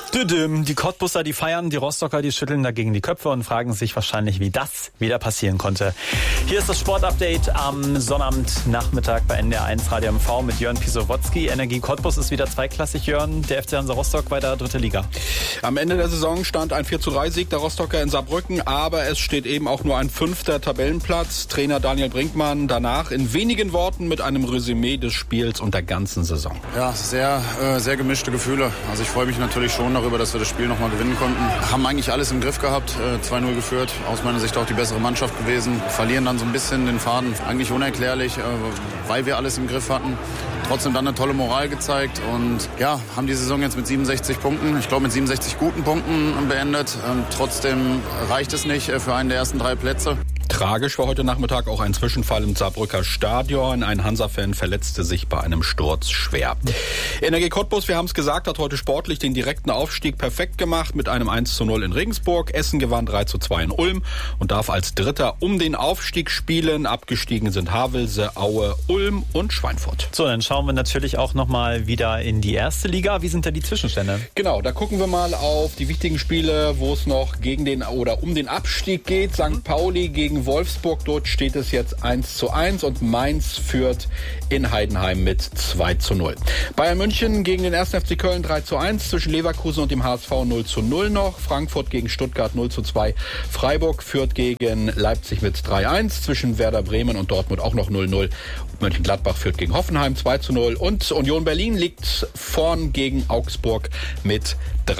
Die Cottbusser, die feiern, die Rostocker, die schütteln dagegen die Köpfe und fragen sich wahrscheinlich, wie das wieder passieren konnte. Hier ist das Sportupdate am Sonnabendnachmittag bei NDR1 Radio MV mit Jörn Pisowotzki. Energie Cottbus ist wieder zweiklassig, Jörn. Der FC Hansa Rostock weiter dritte Liga. Am Ende der Saison stand ein 4:3-Sieg der Rostocker in Saarbrücken, aber es steht eben auch nur ein 5. Tabellenplatz. Trainer Daniel Brinkmann danach in wenigen Worten mit einem Resümee des Spiels und der ganzen Saison. Ja, sehr gemischte Gefühle. Also ich freue mich natürlich schon darüber, dass wir das Spiel nochmal gewinnen konnten. Haben eigentlich alles im Griff gehabt, 2-0 geführt, aus meiner Sicht auch die bessere Mannschaft gewesen. Verlieren dann so ein bisschen den Faden, eigentlich unerklärlich, weil wir alles im Griff hatten. Trotzdem dann eine tolle Moral gezeigt und ja, haben die Saison jetzt mit 67 Punkten, ich glaube mit 67 guten Punkten beendet. Trotzdem reicht es nicht für einen der ersten 3 Plätze. Tragisch war heute Nachmittag auch ein Zwischenfall im Saarbrücker Stadion. Ein Hansa-Fan verletzte sich bei einem Sturz schwer. Energie Cottbus, wir haben es gesagt, hat heute sportlich den direkten Aufstieg perfekt gemacht mit einem 1:0 in Regensburg. Essen gewann 3:2 in Ulm und darf als Dritter um den Aufstieg spielen. Abgestiegen sind Havelse, Aue, Ulm und Schweinfurt. So, dann schauen wir natürlich auch nochmal wieder in die erste Liga. Wie sind denn die Zwischenstände? Genau, da gucken wir mal auf die wichtigen Spiele, wo es noch gegen den oder um den Abstieg geht. St. Pauli gegen Wolfsburg, dort steht es jetzt 1:1 und Mainz führt in Heidenheim mit 2:0. Bayern München gegen den 1. FC Köln 3:1, zwischen Leverkusen und dem HSV 0:0 noch. Frankfurt gegen Stuttgart 0:2. Freiburg führt gegen Leipzig mit 3:1, zwischen Werder Bremen und Dortmund auch noch 0:0. Mönchengladbach führt gegen Hoffenheim 2:0 und Union Berlin liegt vorn gegen Augsburg mit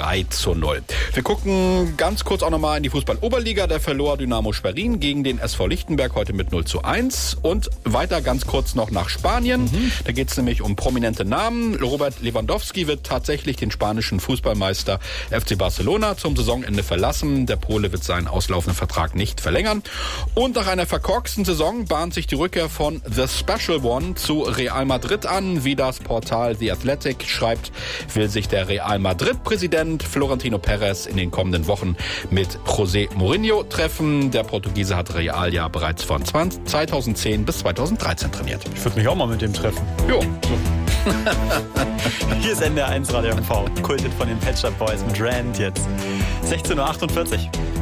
3:0. Wir gucken ganz kurz auch nochmal in die Fußball-Oberliga. Da verlor Dynamo Schwerin gegen den SV Lichtenberg heute mit 0:1. Und weiter ganz kurz noch nach Spanien. Da geht es nämlich um prominente Namen. Robert Lewandowski wird tatsächlich den spanischen Fußballmeister FC Barcelona zum Saisonende verlassen. Der Pole wird seinen auslaufenden Vertrag nicht verlängern. Und nach einer verkorksten Saison bahnt sich die Rückkehr von The Special One zu Real Madrid an. Wie das Portal The Athletic schreibt, will sich der Real Madrid-Präsident Florentino Perez in den kommenden Wochen mit José Mourinho treffen. Der Portugiese hat Real ja bereits von 2010 bis 2013 trainiert. Ich würde mich auch mal mit dem treffen. Jo. Hier ist NDR1 Radio MV, kultet von den Pet Shop Boys mit Rand jetzt. 16:48 Uhr.